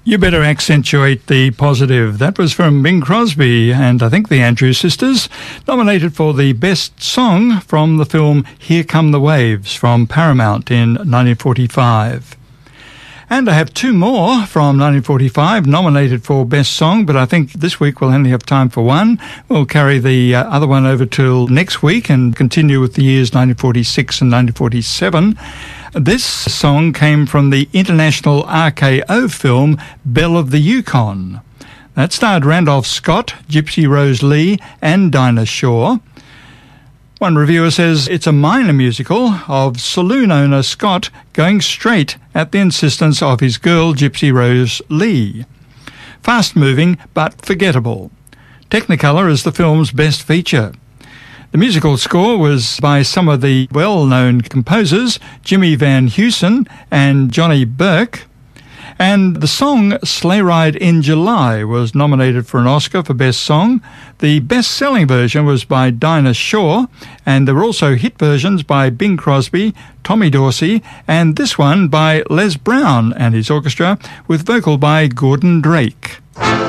You better accentuate the positive. That was from Bing Crosby and I think the Andrews Sisters, nominated for the Best Song from the film Here Come the Waves from Paramount in 1945. And I have two more from 1945 nominated for Best Song, but I think this week we'll only have time for one. We'll carry the other one over till next week and continue with the years 1946 and 1947. This song came from the international RKO film Belle of the Yukon. That starred Randolph Scott, Gypsy Rose Lee and Dinah Shore. One reviewer says it's a minor musical of saloon owner Scott going straight at the insistence of his girl Gypsy Rose Lee. Fast-moving but forgettable. Technicolor is the film's best feature. The musical score was by some of the well-known composers, Jimmy Van Heusen and Johnny Burke. And the song Sleigh Ride in July was nominated for an Oscar for Best Song. The best-selling version was by Dinah Shore, and there were also hit versions by Bing Crosby, Tommy Dorsey, and this one by Les Brown and his orchestra, with vocal by Gordon Drake.